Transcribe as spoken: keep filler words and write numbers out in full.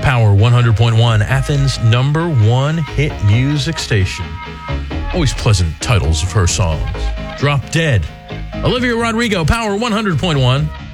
Power one hundred point one, Athens' number one hit music station. Always pleasant titles of her songs. Drop Dead. Olivia Rodrigo, Power one hundred point one.